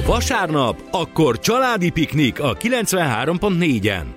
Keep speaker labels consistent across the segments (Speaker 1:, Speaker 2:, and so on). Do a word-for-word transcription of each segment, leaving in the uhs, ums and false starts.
Speaker 1: vasárnap, akkor családi piknik a kilencvenhárom pont négyen.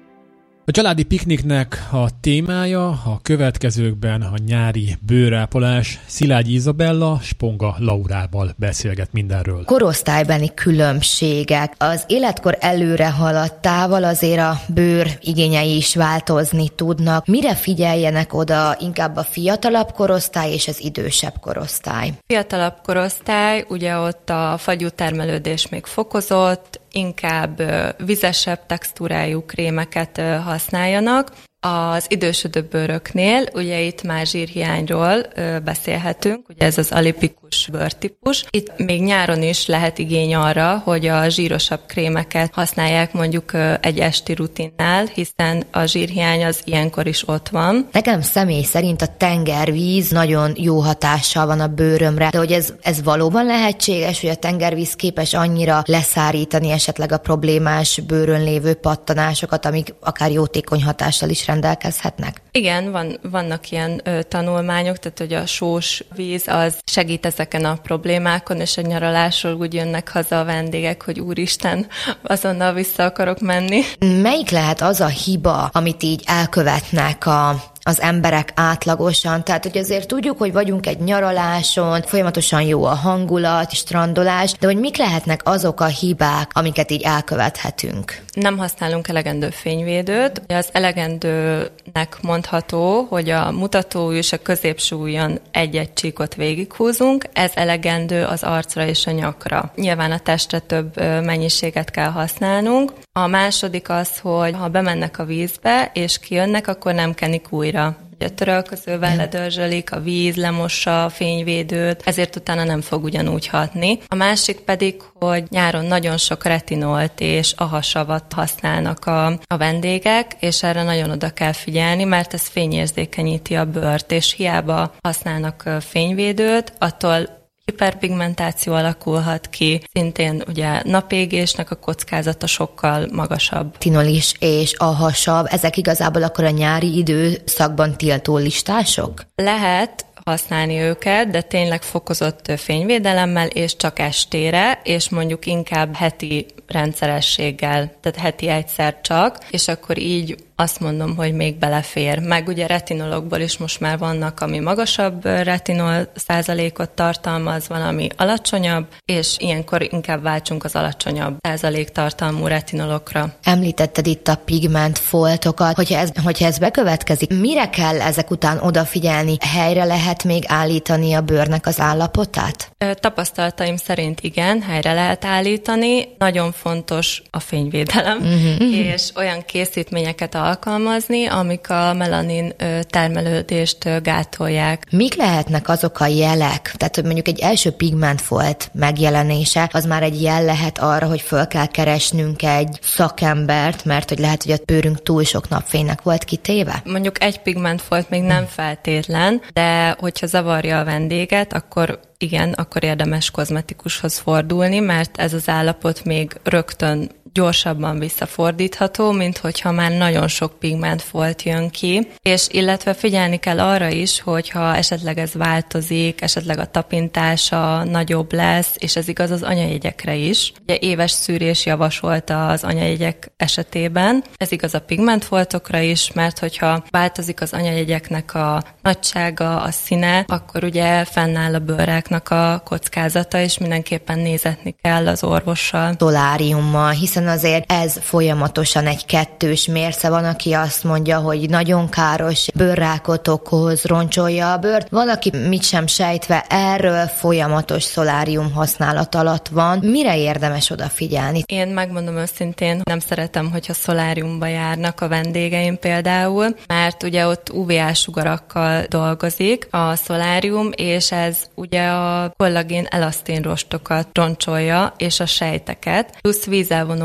Speaker 2: A családi pikniknek a témája a következőkben a nyári bőrápolás. Szilágyi Izabella Sponga Laurával beszélget mindenről.
Speaker 3: Korosztálybeli különbségek. Az életkor előre haladtával azért a bőr igényei is változni tudnak. Mire figyeljenek oda inkább a fiatalabb korosztály és az idősebb korosztály?
Speaker 4: Fiatalabb korosztály, ugye ott a fagyútermelődés még fokozott, inkább vizesebb textúrájú krémeket használjanak. Az idősödő bőröknél, ugye itt már zsírhiányról ö, beszélhetünk, ugye ez az alipikus bőrtípus. Itt még nyáron is lehet igény arra, hogy a zsírosabb krémeket használják mondjuk ö, egy esti rutinnál, hiszen a zsírhiány az ilyenkor is ott van.
Speaker 3: Nekem személy szerint a tengervíz nagyon jó hatással van a bőrömre, de hogy ez, ez valóban lehetséges, hogy a tengervíz képes annyira leszárítani esetleg a problémás bőrön lévő pattanásokat, amik akár jótékony hatással is rendelkezhetnek?
Speaker 4: Igen, van, vannak ilyen ö, tanulmányok, tehát hogy a sós víz az segít ezeken a problémákon, és a nyaralásról úgy jönnek haza a vendégek, hogy úristen, azonnal vissza akarok menni.
Speaker 3: Melyik lehet az a hiba, amit így elkövetnek a az emberek átlagosan, tehát hogy azért tudjuk, hogy vagyunk egy nyaraláson, folyamatosan jó a hangulat, strandolás, de hogy mik lehetnek azok a hibák, amiket így elkövethetünk?
Speaker 4: Nem használunk elegendő fényvédőt. Az elegendőnek mondható, hogy a mutatóujj és a középső ujjon egy-egy csíkot végighúzunk, ez elegendő az arcra és a nyakra. Nyilván a testre több mennyiséget kell használnunk. A második az, hogy ha bemennek a vízbe és kijönnek, akkor nem kenik újra. Ugye a törölközővel ledörzsölik, a víz lemossa a fényvédőt, ezért utána nem fog ugyanúgy hatni. A másik pedig, hogy nyáron nagyon sok retinolt és ahasavat használnak a, a vendégek, és erre nagyon oda kell figyelni, mert ez fényérzékenyíti a bőrt, és hiába használnak fényvédőt, attól hiperpigmentáció alakulhat ki, szintén ugye napégésnek a kockázata sokkal magasabb.
Speaker 3: Tinolis és ahasav, ezek igazából akkor a nyári időszakban tiltó listások?
Speaker 4: Lehet használni őket, de tényleg fokozott fényvédelemmel, és csak estére, és mondjuk inkább heti rendszerességgel, tehát heti egyszer csak, és akkor így azt mondom, hogy még belefér. Meg ugye retinolokból is most már vannak, ami magasabb retinol százalékot tartalmaz, van, ami alacsonyabb, és ilyenkor inkább váltsunk az alacsonyabb százalék tartalmú retinolokra.
Speaker 3: Említetted itt a pigmentfoltokat, hogyha ez, hogyha ez bekövetkezik, mire kell ezek után odafigyelni? Helyre lehet még állítani a bőrnek az állapotát?
Speaker 4: Tapasztalataim szerint igen, helyre lehet állítani. Nagyon fontos a fényvédelem, uh-huh. és olyan készítményeket alkalmazni, amik a melanin termelődést gátolják.
Speaker 3: Mik lehetnek azok a jelek? Tehát, hogy mondjuk egy első pigmentfolt megjelenése, az már egy jel lehet arra, hogy föl kell keresnünk egy szakembert, mert hogy lehet, hogy a bőrünk túl sok napfénynek volt kitéve?
Speaker 4: Mondjuk egy pigmentfolt még nem feltétlen, de hogyha zavarja a vendéget, akkor igen, akkor érdemes kozmetikushoz fordulni, mert ez az állapot még rögtön gyorsabban visszafordítható, mint hogyha már nagyon sok pigmentfolt jön ki, és illetve figyelni kell arra is, hogyha esetleg ez változik, esetleg a tapintása nagyobb lesz, és ez igaz az anyajegyekre is. Ugye éves szűrés javasolta az anyajegyek esetében, ez igaz a pigmentfoltokra is, mert hogyha változik az anyajegyeknek a nagysága, a színe, akkor ugye fennáll a bőrráknak a kockázata, és mindenképpen nézetni kell az orvossal.
Speaker 3: Soláriummal, hiszen azért ez folyamatosan egy kettős mérce. Van, aki azt mondja, hogy nagyon káros, bőrrákot okoz, roncsolja a bőrt. Van, aki mit sem sejtve erről folyamatos szolárium használat alatt van. Mire érdemes odafigyelni?
Speaker 4: Én megmondom őszintén, nem szeretem, hogyha szoláriumba járnak a vendégeim például, mert ugye ott ú vé á-sugarakkal dolgozik a szolárium, és ez ugye a kollagén elasztin rostokat roncsolja, és a sejteket, plusz vízelvonó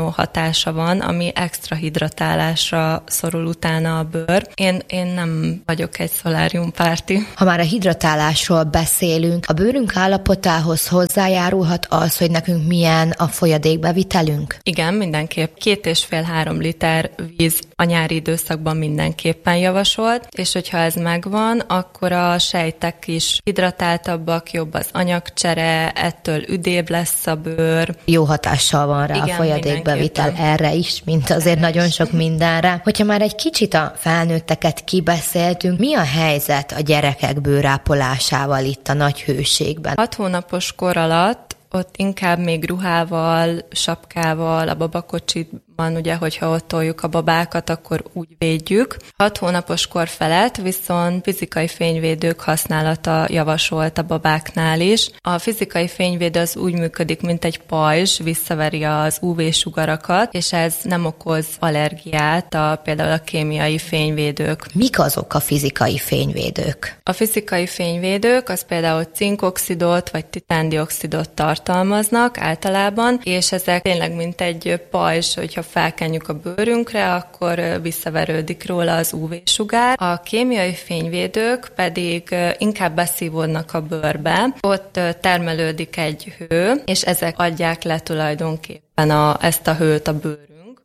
Speaker 4: hatása van, ami extra hidratálásra szorul utána a bőr. Én, én nem vagyok egy szoláriumpárti.
Speaker 3: Ha már a hidratálásról beszélünk, a bőrünk állapotához hozzájárulhat az, hogy nekünk milyen a folyadékbevitelünk?
Speaker 4: Igen, mindenképp. Két és fél-három liter víz a nyári időszakban mindenképpen javasolt, és hogyha ez megvan, akkor a sejtek is hidratáltabbak, jobb az anyagcsere, ettől üdébb lesz a bőr.
Speaker 3: Jó hatással van rá. Igen, a folyadékbevitel erre is, mint azért erre nagyon is. Sok mindenre. Hogyha már egy kicsit a felnőtteket kibeszéltünk, mi a helyzet a gyerekek bőrápolásával itt a nagy hőségben?
Speaker 4: Hat hónapos kor alatt ott inkább még ruhával, sapkával, a babakocsiban, ugye, hogyha ott toljuk a babákat, akkor úgy védjük. Hat hónapos kor felett viszont fizikai fényvédők használata javasolt a babáknál is. A fizikai fényvédő az úgy működik, mint egy pajzs, visszaveri az ú vé-sugarakat, és ez nem okoz allergiát, a, például a kémiai fényvédők.
Speaker 3: Mik azok a fizikai fényvédők?
Speaker 4: A fizikai fényvédők az például cinkoxidot vagy titándioxidot tart tartalmaznak általában, és ezek tényleg mint egy pajzs, hogyha felkenjük a bőrünkre, akkor visszaverődik róla az ú vé-sugár. A kémiai fényvédők pedig inkább beszívódnak a bőrbe, ott termelődik egy hő, és ezek adják le tulajdonképpen a, ezt a hőt a bőrünk.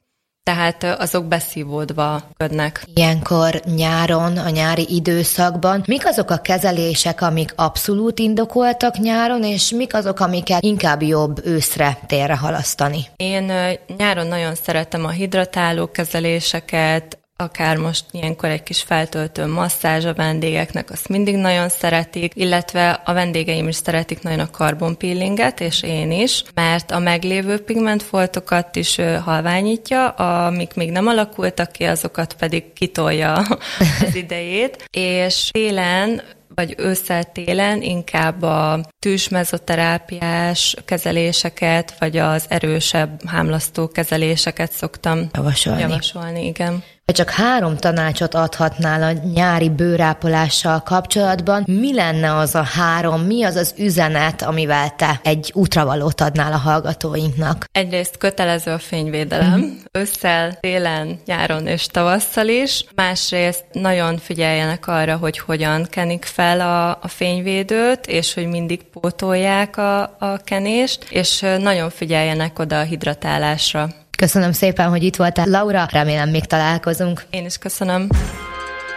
Speaker 4: Tehát azok beszívódva ködnek.
Speaker 3: Ilyenkor nyáron, a nyári időszakban mik azok a kezelések, amik abszolút indokoltak nyáron, és mik azok, amiket inkább jobb őszre térre halasztani?
Speaker 4: Én nyáron nagyon szeretem a hidratáló kezeléseket, akár most ilyenkor egy kis feltöltő masszázs a vendégeknek, azt mindig nagyon szeretik, illetve a vendégeim is szeretik nagyon a karbonpeelinget, és én is, mert a meglévő pigmentfoltokat is halványítja, amik még nem alakultak ki, azokat pedig kitolja az idejét, és télen vagy ősszel-télen inkább a tűs mezoterápiás kezeléseket, vagy az erősebb hámlasztó kezeléseket szoktam
Speaker 3: javasolni.
Speaker 4: javasolni, igen.
Speaker 3: Ha csak három tanácsot adhatnál a nyári bőrápolással kapcsolatban, mi lenne az a három, mi az az üzenet, amivel te egy útravalót adnál a hallgatóinknak?
Speaker 4: Egyrészt kötelező a fényvédelem, mm. ősszel, télen, nyáron és tavasszal is. Másrészt nagyon figyeljenek arra, hogy hogyan kenik fel a, a fényvédőt, és hogy mindig pótolják a, a kenést, és nagyon figyeljenek oda a hidratálásra.
Speaker 3: Köszönöm szépen, hogy itt voltál, Laura, remélem még találkozunk.
Speaker 4: Én is köszönöm.